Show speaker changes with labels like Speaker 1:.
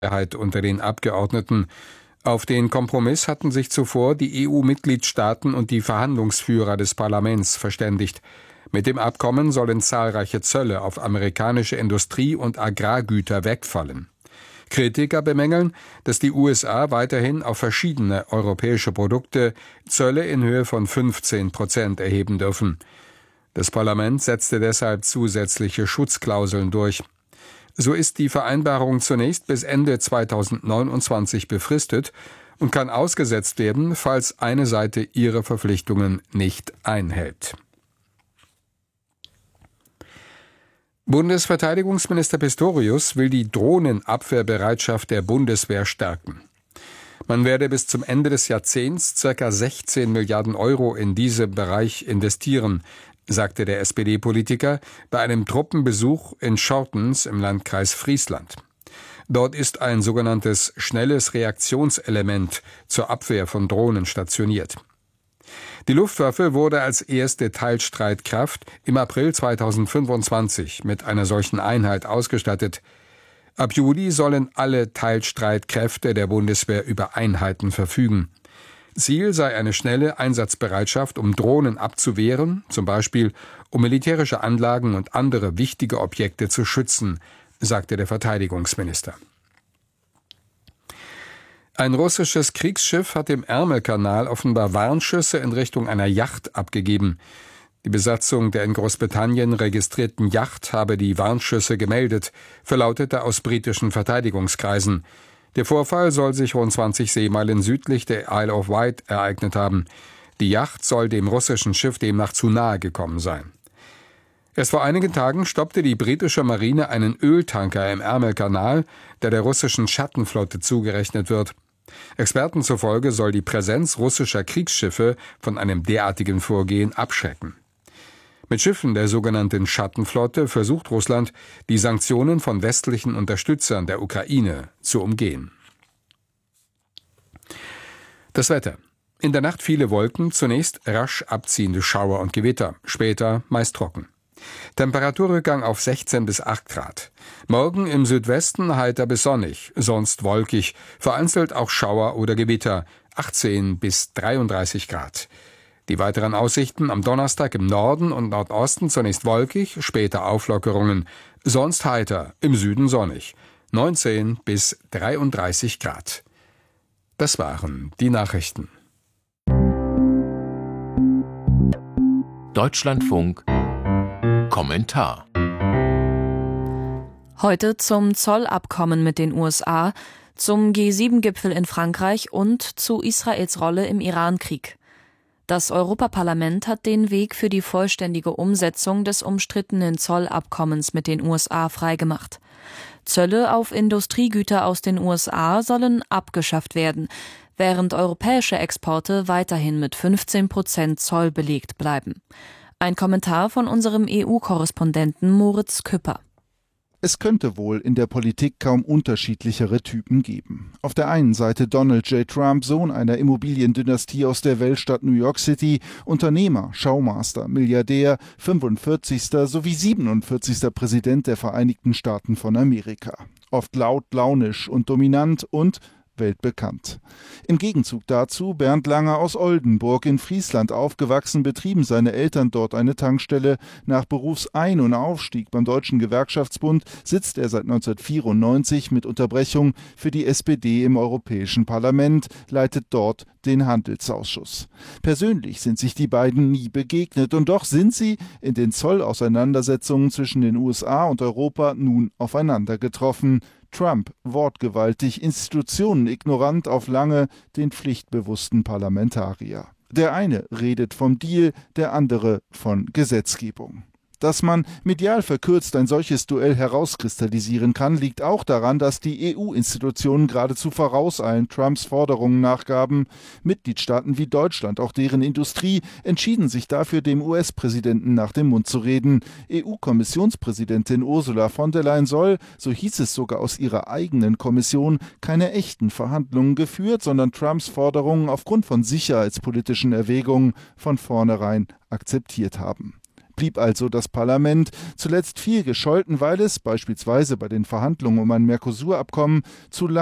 Speaker 1: Mehrheit unter den Abgeordneten. Auf den Kompromiss hatten sich zuvor die EU-Mitgliedstaaten und die Verhandlungsführer des Parlaments verständigt. Mit dem Abkommen sollen zahlreiche Zölle auf amerikanische Industrie- und Agrargüter wegfallen. Kritiker bemängeln, dass die USA weiterhin auf verschiedene europäische Produkte Zölle in Höhe von 15% erheben dürfen. Das Parlament setzte deshalb zusätzliche Schutzklauseln durch. So ist die Vereinbarung zunächst bis Ende 2029 befristet und kann ausgesetzt werden, falls eine Seite ihre Verpflichtungen nicht einhält. Bundesverteidigungsminister Pistorius will die Drohnenabwehrbereitschaft der Bundeswehr stärken. Man werde bis zum Ende des Jahrzehnts ca. 16 Milliarden Euro in diesen Bereich investieren, sagte der SPD-Politiker bei einem Truppenbesuch in Schortens im Landkreis Friesland. Dort ist ein sogenanntes schnelles Reaktionselement zur Abwehr von Drohnen stationiert. Die Luftwaffe wurde als erste Teilstreitkraft im April 2025 mit einer solchen Einheit ausgestattet. Ab Juli sollen alle Teilstreitkräfte der Bundeswehr über Einheiten verfügen. Ziel sei eine schnelle Einsatzbereitschaft, um Drohnen abzuwehren, zum Beispiel um militärische Anlagen und andere wichtige Objekte zu schützen, sagte der Verteidigungsminister. Ein russisches Kriegsschiff hat im Ärmelkanal offenbar Warnschüsse in Richtung einer Yacht abgegeben. Die Besatzung der in Großbritannien registrierten Yacht habe die Warnschüsse gemeldet, verlautete aus britischen Verteidigungskreisen. Der Vorfall soll sich rund 20 Seemeilen südlich der Isle of Wight ereignet haben. Die Yacht soll dem russischen Schiff demnach zu nahe gekommen sein. Erst vor einigen Tagen stoppte die britische Marine einen Öltanker im Ärmelkanal, der russischen Schattenflotte zugerechnet wird. Experten zufolge soll die Präsenz russischer Kriegsschiffe von einem derartigen Vorgehen abschrecken. Mit Schiffen der sogenannten Schattenflotte versucht Russland, die Sanktionen von westlichen Unterstützern der Ukraine zu umgehen. Das Wetter. In der Nacht viele Wolken, zunächst rasch abziehende Schauer und Gewitter, später meist trocken. Temperaturrückgang auf 16 bis 8 Grad. Morgen im Südwesten heiter bis sonnig, sonst wolkig, vereinzelt auch Schauer oder Gewitter, 18 bis 33 Grad. Die weiteren Aussichten am Donnerstag im Norden und Nordosten zunächst wolkig, später Auflockerungen, sonst heiter, im Süden sonnig, 19 bis 33 Grad. Das waren die Nachrichten.
Speaker 2: Deutschlandfunk Kommentar.
Speaker 3: Heute zum Zollabkommen mit den USA, zum G7-Gipfel in Frankreich und zu Israels Rolle im Iran-Krieg. Das Europaparlament hat den Weg für die vollständige Umsetzung des umstrittenen Zollabkommens mit den USA freigemacht. Zölle auf Industriegüter aus den USA sollen abgeschafft werden, während europäische Exporte weiterhin mit 15% Zoll belegt bleiben. Ein Kommentar von unserem EU-Korrespondenten Moritz Küpper.
Speaker 4: Es könnte wohl in der Politik kaum unterschiedlichere Typen geben. Auf der einen Seite Donald J. Trump, Sohn einer Immobiliendynastie aus der Weltstadt New York City, Unternehmer, Showmaster, Milliardär, 45. sowie 47. Präsident der Vereinigten Staaten von Amerika. Oft laut, launisch und dominant und weltbekannt. Im Gegenzug dazu Bernd Langer aus Oldenburg in Friesland aufgewachsen, betrieben seine Eltern dort eine Tankstelle. Nach Berufsein- und Aufstieg beim Deutschen Gewerkschaftsbund sitzt er seit 1994 mit Unterbrechung für die SPD im Europäischen Parlament, leitet dort den Handelsausschuss. Persönlich sind sich die beiden nie begegnet und doch sind sie in den Zollauseinandersetzungen zwischen den USA und Europa nun aufeinander getroffen. Trump wortgewaltig, Institutionen ignorant, auf Lange den pflichtbewussten Parlamentarier. Der eine redet vom Deal, der andere von Gesetzgebung. Dass man medial verkürzt ein solches Duell herauskristallisieren kann, liegt auch daran, dass die EU-Institutionen geradezu vorauseilend Trumps Forderungen nachgaben. Mitgliedstaaten wie Deutschland, auch deren Industrie, entschieden sich dafür, dem US-Präsidenten nach dem Mund zu reden. EU-Kommissionspräsidentin Ursula von der Leyen soll, so hieß es sogar aus ihrer eigenen Kommission, keine echten Verhandlungen geführt, sondern Trumps Forderungen aufgrund von sicherheitspolitischen Erwägungen von vornherein akzeptiert haben. Blieb also das Parlament, zuletzt viel gescholten, weil es, beispielsweise bei den Verhandlungen um ein Mercosur-Abkommen, zu lange